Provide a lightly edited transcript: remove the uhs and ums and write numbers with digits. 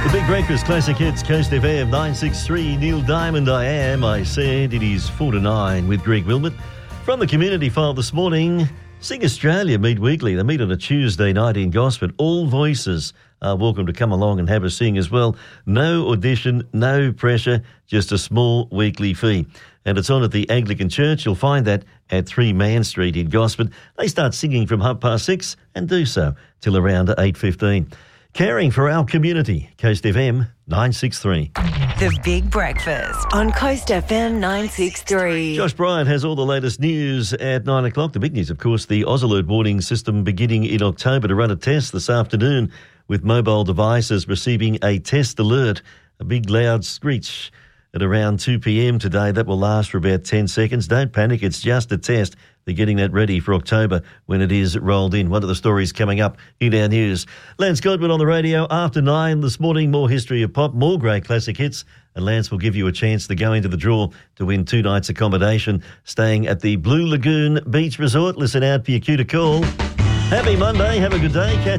The Big Breakfast Classic Hits, Coast FM 963. Neil Diamond, I said it is 4 to 9 with Greg Wilmot. From the Community File this morning, Sing Australia meet weekly. They meet on a Tuesday night in Gosford. All voices are welcome to come along and have a sing as well. No audition, no pressure, just a small weekly fee. And it's on at the Anglican Church. You'll find that at 3 Man Street in Gosford. They start singing from 6:30 and do so till around 8:15. Caring for our community. Coast FM 963. The Big Breakfast on Coast FM 963. Josh Bryant has all the latest news at 9 o'clock. The big news, of course, the Oz Alert warning system beginning in October to run a test this afternoon with mobile devices receiving a test alert, a big loud screech at around 2 p.m. today. That will last for about 10 seconds. Don't panic, it's just a test. They're getting that ready for October when it is rolled in. One of the stories coming up in our news. Lance Godwin on the radio after 9 this morning. More history of pop, more great classic hits. And Lance will give you a chance to go into the draw to win 2 nights accommodation staying at the Blue Lagoon Beach Resort. Listen out for your cue to call. Happy Monday. Have a good day.